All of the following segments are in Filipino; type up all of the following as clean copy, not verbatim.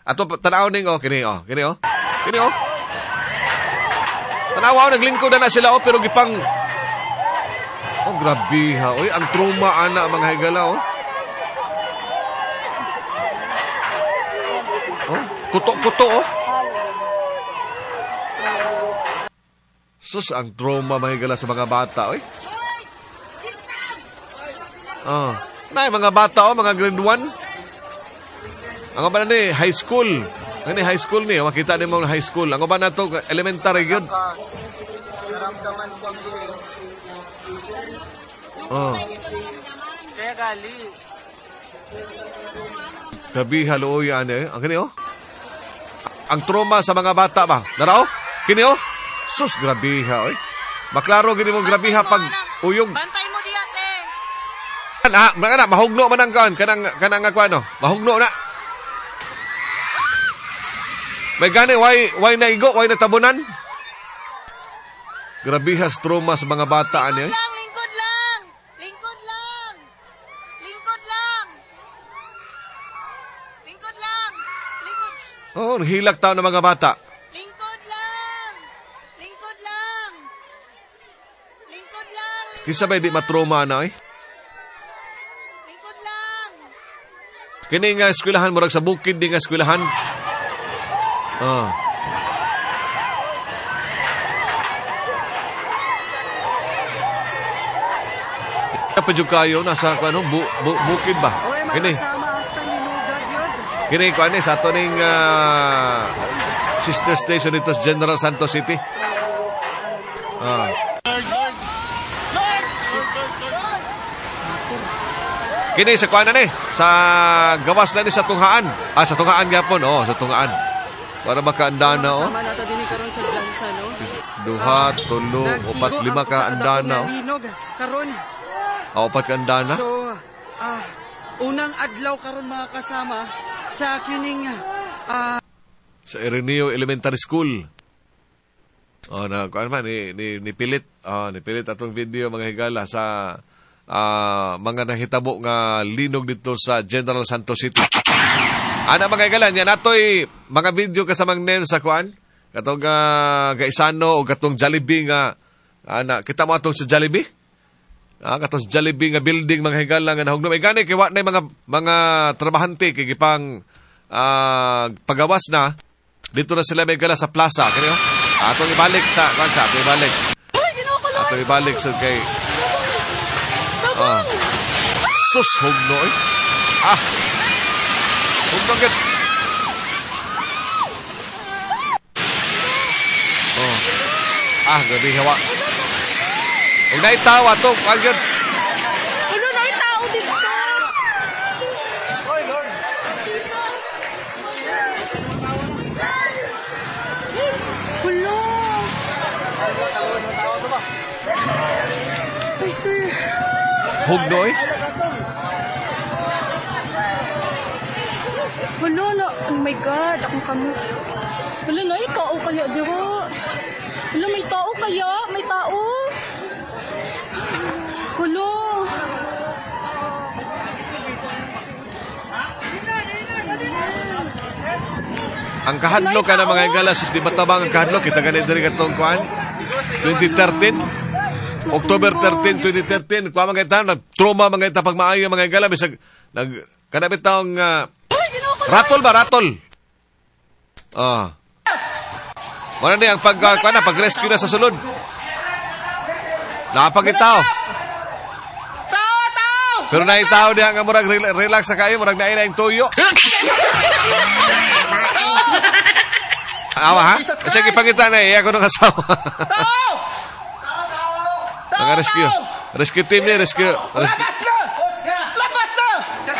Ato tanaw ning kini Kini tanaw naglingkod na sila pero gipang grabe ha. Oy, ang trauma ana mga higala kuto. Sus, ang trauma mahigala sa mga bata, oy. Mga bata, mga grade 1. Ang ba ni high school. Ani high school ni, makita ni mo high school. Ang ba na to elementary gyud. Naramdaman ko ang Kaya gali. Gabi haluoy Ang kini Ang trauma sa mga bata ba? Daraw? Kini sus, grabe ha, oy. Maklaro gini mo grabe ha pag uyog. Bantay mo diya, Mahugno man ang kanang mahugno na. May gani, why naigo, why natabunan? Grabe ha, trauma sa mga bata, Lingkod lang. Hilak tao ng mga bata. Kisa ba di matroma na, Lingkod lang. Kini nga eskwelahan, murag sa bukid di nga eskwelahan. Padyug kayo, nasa bukid ba? Kini. Kini ko sa ato ning sister station dito sa General Santos City. Kini sa kuan ni sa gawas na ni sa tunghaan. Sa tunghaan gyapon. Sa tunghaan. Para makaandana Sama nato dinhi karon sa Jansa no. 2, 3, 4, 5 ka andana. Karon. 4 ka andana. So, unang adlaw karon mga kasama sa kining sa Ireneo Elementary School. Na kuan man ni pilit. Nipilit atong video mga higala sa mga nahitabo nga linog dito sa General Santos City. Ana mga higala, yan natoy mga video kasamang nen sa kuan. Katong Gaisano o katong Jollibee nga kita mo atong sa Jollibee. Katong Jollibee nga building mga higala nga nahugno. Gani kay wa nay mga trabahante kay gipang pagawas na dito na sila may gala sa plaza kaniyo. Atong ibalik sa kansa, atong ibalik sa kay sus hugno hugno git. Gabi hawa. Ug naitawa to agad. Ano na tao dito? Oy Lord. Hello. Ay, sir. Hugno Hello na. Oh my God. Akong kamot. Hello na. Tao kaya dito. Hello, may tao kaya? May tao? Hello. Ang kahadlok ka na mga higala sis di matabang ang kahadlok kita ganit diri katong kuan 2013 October 13, 2013 kuha mga ita nag-trauma mga ita pag maayo mga higala bisag kanabit taong ratol. Wala na ang pag-rescue na sa sulod. Napagitaw. Tao! Pero naitaw diha nga murag relax sa kayo, murag naila yung tuyo. Awa ha? Kasi ipangita na iya ko nung asawa. Tao! Mga rescue team ni, rescue. Labas na!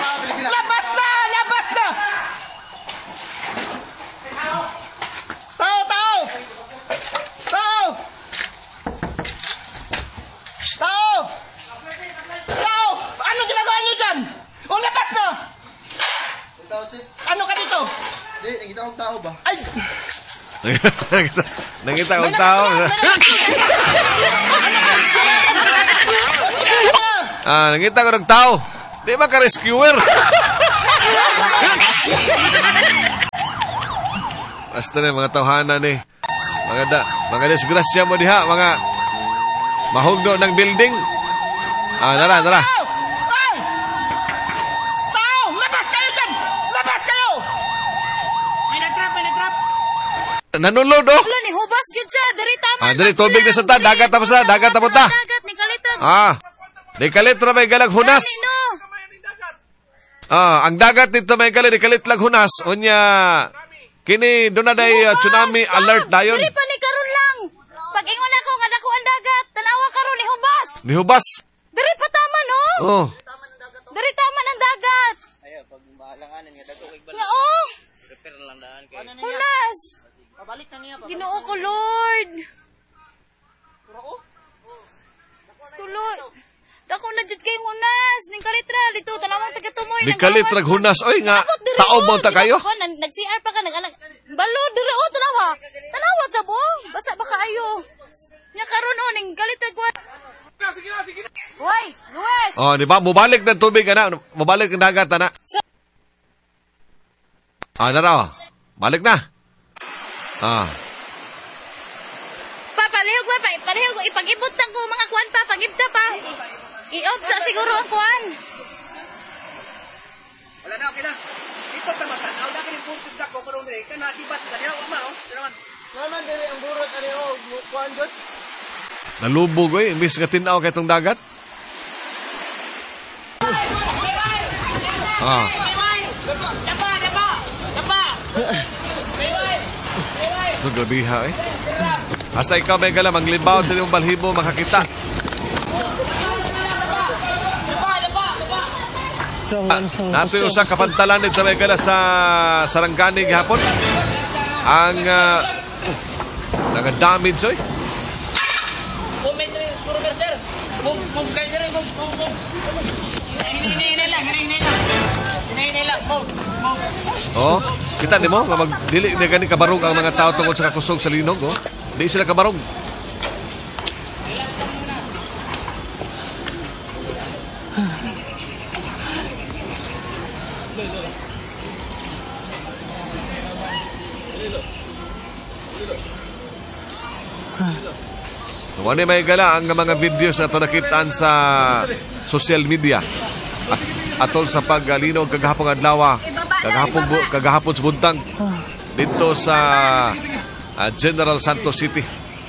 Tao! Anong ginagawa niyo dyan? O, labas na! Ano ka dito? Hindi, nakita kong tao ba? Ay! Nangita kong tao. Nangita ko ng tao. Di ba ka-rescuer? Basta na mga tawhana ni. Mga disgrasya mo diha, mga mahugno ng building. Nara. Tao! Labas kayo dyan! Labas kayo! May nag-trap! Nanulod, oh. Wala ni hubas gyud siya, diri tama. Diri tubig na sa ta, dagat tapos na, dagat tapos na. Dagat ni kalitag. Di kalit ra may galag hunas. No. Ang dagat dito may galit, di kalit lag hunas. Unya, kini doon na day tsunami alert dayon. Diri pa ni karon lang. Pag ingon ako nga dako ang dagat, tanawa karon ni hubas. Ni hubas. Diri pa tama no? Oh. Diri tama ng dagat. Ayo, pag maalanganan nga dako kay Nga oh. prepare lang daan kay. Hunas. Pabalik na niya. Ginoo ko Lord. Lord. Dako na jud kay hunas, ning kalitra dito tanawang taga-tumoy Di kalit rag hunas. Oy nga, taob mo ta kayo. Nag-CR pa ka nag-anak. Balo diri oh tanawa. Tanawa sa bo. Basa ba kaayo? Nya karon oh ning kalitra ko. Sige na. Hoy, Luis. Di ba? Mubalik ng tubig, ana. Mubalik ng dagat, ana. Nara, balik na. Palihog ba? Palihog. Ipag-ibot ko mga kuwan pa. Pag-ibta pa. I-off sa siguro ang kuwan. Wala na, okay na. Dito tama sa tao na kini puntos dako karon diri kana sibat kaniya ugma oh. Naman. Naman diri ang burot ani oh, kuan jud. Nalubog, eh. Imbis nga tinaw kay itong dagat. Ito, gabiha, eh. Hasta ikaw may gala, maglibaw sa iyong balhibo, makakita. Nato yung usang kapantalan sa may gala sa Sarangani gihapon. Ang naga-damage, eh. Move kayo diri, move. Hinay lang. Move. Kita ni mo, magdili na gani kabarog ang mga tao tungkol sa kakusog sa linog, oh. Di sila kabarog. Wani may gala ang mga videos na ito nakitaan sa social media at atol sa paglinog kagahapon adlaw, kagahapon sa buntag dito sa General Santos City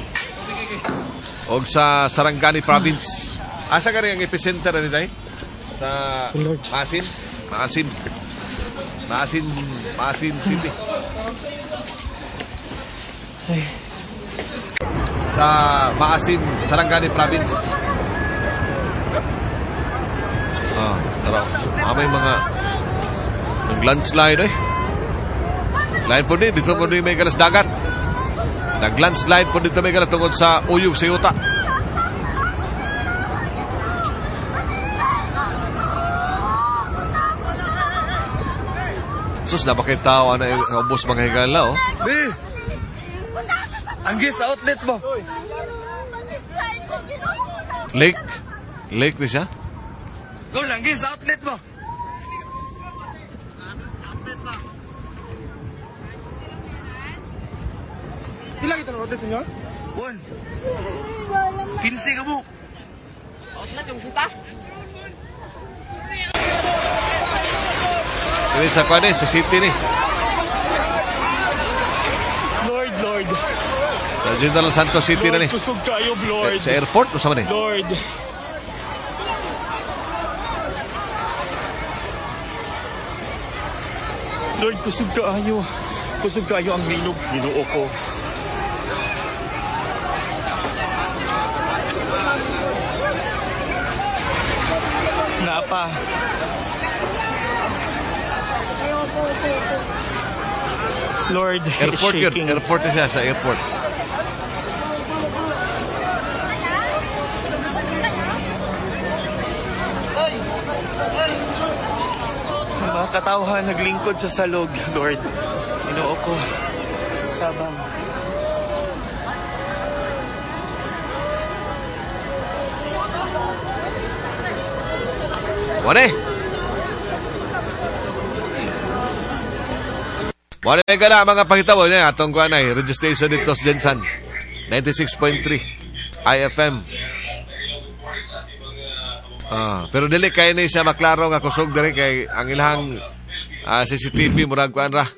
o sa Sarangani Province. Asa ka rin ang epicenter ni Day? Sa Maasin City. Sa Maasin, Sarangani Province. Tara. May mga nag-landslide, eh. Slide po din. Dito po din may galas dagat. Nag-landslide po dito may galas tungkol sa Uyog Siyuta. Sus, napakita tao na ubos mga higala, oh. Anggis sa outlet mo. Lake ni siya? Go, anggis sa outlet mo. Ilang ito ng outlet, senyor? 1. 15 ka mo. Outlet yung kita? Ini sa kwa sa city ni. Lord. Sa General Santos City na ni. Kusog kayo, Lord. Sa airport, o sa man ni? Lord. Lord, kusog kayo. Kusog kayo ang linog. Ginoo ko. Napa. Lord, Airport yun. shaking. Airport na siya, sa airport. Mga katauhan naglingkod sa salog, Lord. Ginoo ko. Tabang. Wane? Wala ka na mga pangitabo niya. Atong kuha na registration dito sa Jensen. 96.3 IFM. Pero dili kay ni siya maklaro nga kusog diri kay ang ilang CCTV murag kuan ra.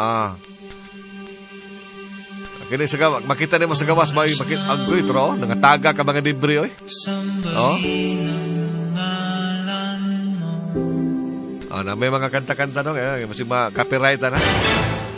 Kini sa gawas, makita nimo sa gawas may makita ang tro nangataga ka mga debris oy. Na may mga kanta-kanta no, kasi copyright na.